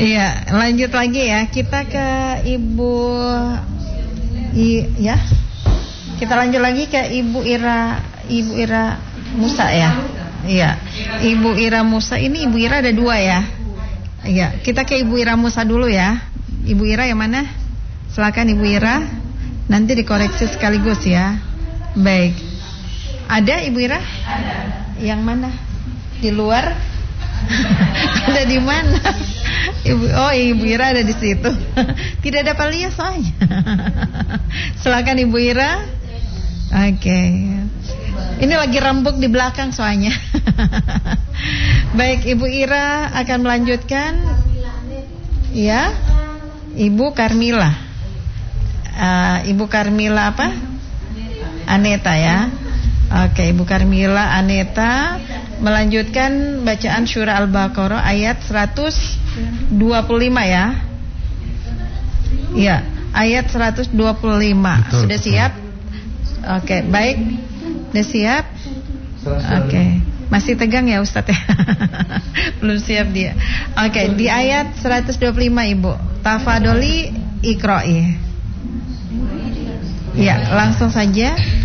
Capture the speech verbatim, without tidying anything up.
Iya, lanjut lagi ya. Kita ke Ibu I, ya. Kita lanjut lagi ke Ibu Ira, Ibu Ira Musa ya. Iya. Ibu Ira Musa, ini Ibu Ira ada dua ya. Iya, kita ke Ibu Ira Musa dulu ya. Ibu Ira yang mana? Silakan Ibu Ira. Nanti dikoreksi sekaligus ya. Baik. Ada Ibu Ira? Ada. Yang mana? Di luar? Ada di mana? Ibu, oh Ibu Ira ada di situ. Tidak ada Palia soalnya. Silakan Ibu Ira. Oke. Okay. Ini lagi rembuk di belakang soalnya. Baik, Ibu Ira akan melanjutkan. Ya, Ibu Karmila. uh, Ibu Karmila apa? Aneta ya. Oke, okay, Ibu Karmila Aneta melanjutkan bacaan surah Al-Baqarah ayat seratus dua puluh lima ya. Iya, ayat seratus dua puluh lima. Betul, sudah betul. Siap? Oke, okay, baik. Sudah siap? Oke. Okay. Masih tegang ya Ustadz ya? Belum siap dia. Oke, okay, di ayat seratus dua puluh lima Ibu. Tafadholi iqra'i. Ya, langsung saja.